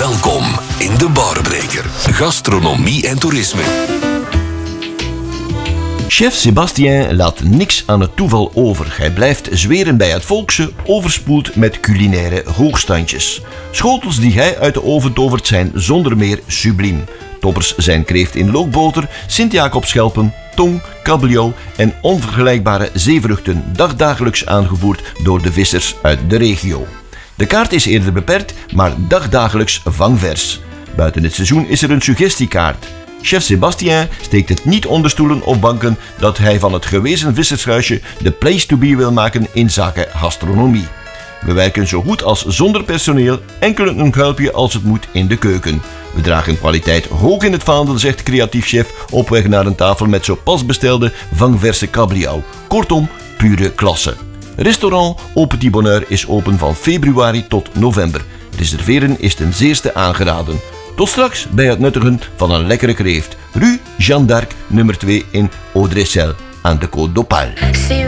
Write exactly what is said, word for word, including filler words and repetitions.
Welkom in de Barbreker. Gastronomie en toerisme. Chef Sébastien laat niks aan het toeval over. Hij blijft zweren bij het volkse, overspoeld met culinaire hoogstandjes. Schotels die hij uit de oven tovert zijn zonder meer subliem. Toppers zijn kreeft in lookboter, Sint-Jacobschelpen, tong, kabeljauw en onvergelijkbare zeevruchten, dagdagelijks aangevoerd door de vissers uit de regio. De kaart is eerder beperkt, maar dagdagelijks vangvers. Buiten het seizoen is er een suggestiekaart. Chef Sébastien steekt het niet onder stoelen of banken dat hij van het gewezen vissershuisje de place to be wil maken in zaken gastronomie. We werken zo goed als zonder personeel, enkel een kuilpje als het moet in de keuken. We dragen kwaliteit hoog in het vaandel, zegt creatief chef op weg naar een tafel met zo pas bestelde vangverse kabeljauw. Kortom, pure klasse. Restaurant Au Petit Bonheur is open van februari tot november. Reserveren is ten zeerste aangeraden. Tot straks bij het nuttigen van een lekkere kreeft. Rue Jeanne d'Arc, nummer twee in Audressel aan de Côte d'Opale.